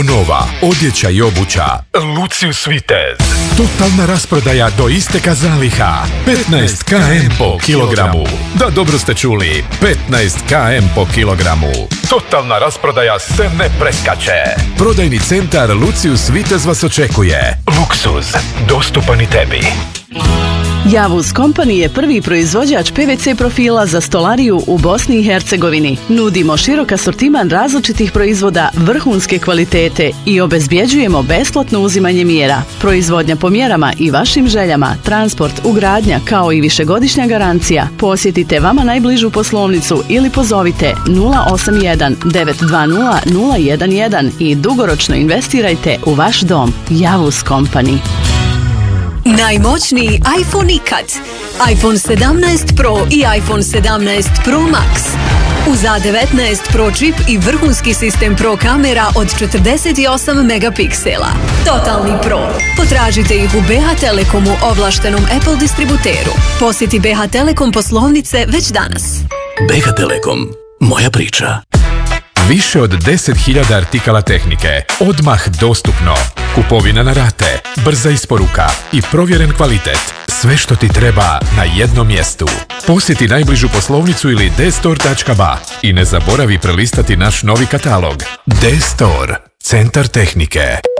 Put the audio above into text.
Nova odjeća i obuća Lucius Vitez. Totalna rasprodaja do isteka zaliha. 15 km po kilogramu. Da, dobro ste čuli. 15 km po kilogramu. Totalna rasprodaja se ne preskače. Prodajni centar Lucius Vitez vas očekuje. Luksuz, dostupan i tebi. Javuz Company je prvi proizvođač PVC profila za stolariju u Bosni i Hercegovini. Nudimo širok asortiman različitih proizvoda vrhunske kvalitete i obezbjeđujemo besplatno uzimanje mjera. Proizvodnja po mjerama i vašim željama, transport, ugradnja kao i višegodišnja garancija. Posjetite vama najbližu poslovnicu ili pozovite 081 920 011 i dugoročno investirajte u vaš dom. Javuz Company. Najmoćniji iPhone ikad. iPhone 17 Pro i iPhone 17 Pro Max. Uz A19 Pro čip i vrhunski sistem Pro kamera od 48 megapiksela. Totalni Pro. Potražite ih u BH Telekomu, ovlaštenom Apple distributeru. Posjeti BH Telekom poslovnice već danas. BH Telekom. Moja priča. Više od 10.000 artikala tehnike. Odmah dostupno. Kupovina na rate, brza isporuka i provjeren kvalitet. Sve što ti treba na jednom mjestu. Posjeti najbližu poslovnicu ili dstore.ba i ne zaboravi prelistati naš novi katalog. D-Store. Centar tehnike.